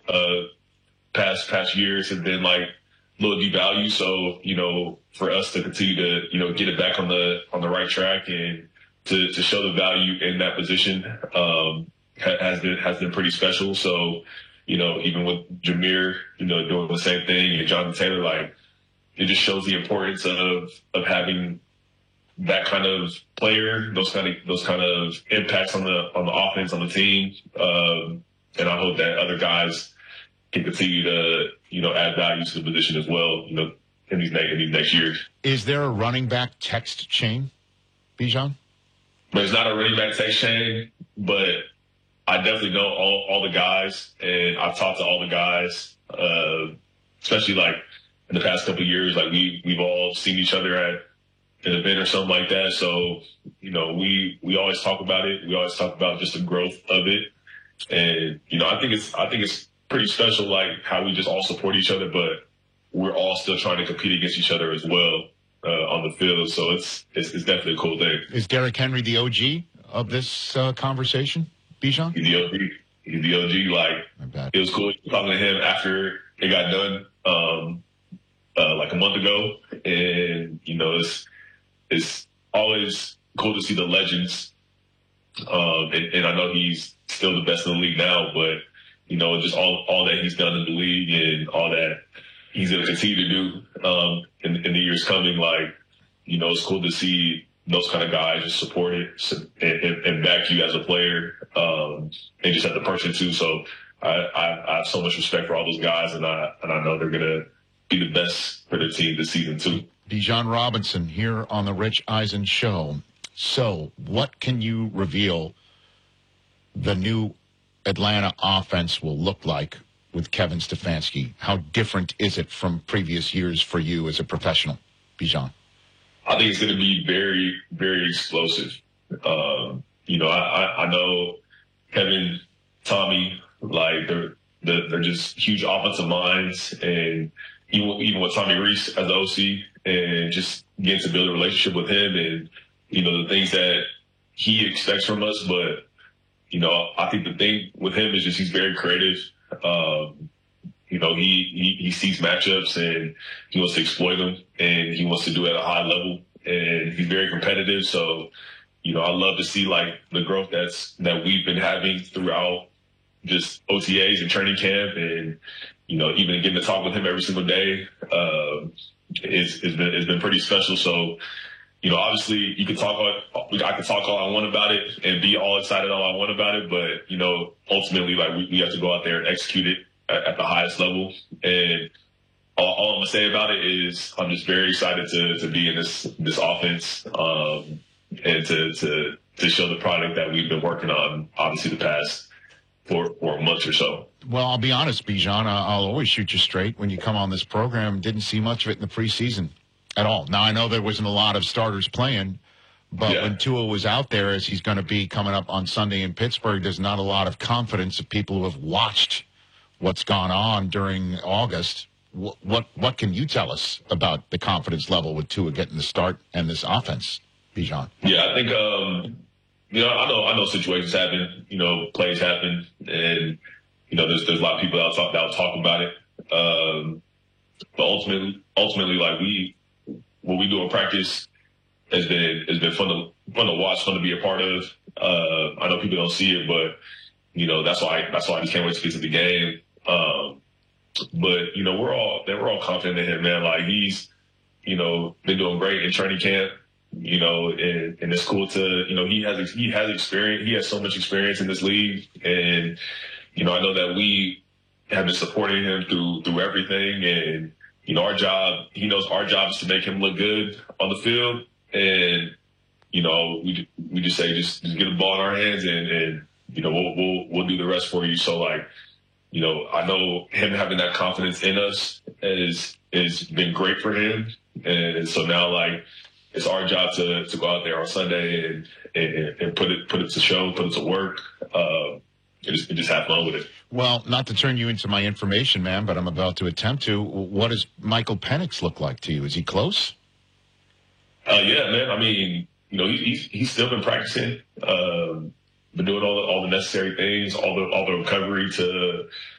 past years have been like a little devalued. So, for us to continue to, get it back on the right track and to show the value in that position, has been pretty special. So, even with Jameer, doing the same thing, and Jonathan Taylor, like, it just shows the importance of having that kind of player, those kind of impacts on the offense, on the team. And I hope that other guys can continue to, add value to the position as well, in these next years. Is there a running back text chain, Bijan? There's not a running back text chain, but I definitely know all the guys, and I've talked to all the guys, especially like in the past couple of years. Like we've all seen each other at an event or something like that. So, we always talk about it. We always talk about just the growth of it. And, I think it's pretty special, like how we just all support each other, but we're all still trying to compete against each other as well, on the field. So it's definitely a cool thing. Is Derrick Henry the OG of this conversation, Bijan? He's the OG. He's the OG. Like, it was cool talking to him after it got done, like a month ago. And, it's always cool to see the legends. And I know he's still the best in the league now, but, just all that he's done in the league and all that he's going to continue to do, in the years coming. Like, it's cool to see those kind of guys just support it and back you as a player, and just as a person too. So I have so much respect for all those guys, and I know they're going to be the best for the team this season too. Bijan Robinson here on the Rich Eisen Show. So what can you reveal the new Atlanta offense will look like with Kevin Stefanski? How different is it from previous years for you as a professional, Bijan? I think it's going to be very, very explosive. I know Kevin, Tommy, like they're just huge offensive minds, and even with Tommy Rees as the OC, and just getting to build a relationship with him and, the things that he expects from us. But, I think the thing with him is just he's very creative. He sees matchups and he wants to exploit them, and he wants to do it at a high level, and he's very competitive. So, I love to see like the growth that we've been having throughout just OTAs and training camp, and, even getting to talk with him every single day, it's been pretty special. So, obviously I can talk all I want about it and be all excited all I want about it, but, ultimately, like we have to go out there and execute it at the highest level. And all I'm going to say about it is I'm just very excited to be in this offense, and to show the product that we've been working on, obviously, the past 4 months or so. Well, I'll be honest, Bijan, I'll always shoot you straight. When you come on this program, didn't see much of it in the preseason at all. Now, I know there wasn't a lot of starters playing, but when Tua was out there, as he's going to be coming up on Sunday in Pittsburgh, there's not a lot of confidence of people who have watched what's gone on during August. What can you tell us about the confidence level with Tua getting the start and this offense, Bijan? Yeah, I think, I know situations happen, plays happen, and, there's a lot of people that'll talk about it. But ultimately, like what we do in practice has been fun to watch, fun to be a part of. I know people don't see it, but, that's why I just can't wait to get to the game. But, we're all confident in him, man. Like he's, been doing great in training camp. And it's cool to, he has experience. He has so much experience in this league. And, I know that we have been supporting him through everything. And, he knows our job is to make him look good on the field. And, we just say, just get the ball in our hands and we'll do the rest for you. So like, I know him having that confidence in us is been great for him. And so now, like, it's our job to go out there on Sunday and put it to show, put it to work, and just have fun with it. Well, not to turn you into my information man, but I'm about to attempt to. What does Michael Penix look like to you? Is he close? Yeah, man. I mean, he's still been practicing, been doing all the necessary things, all the recovery to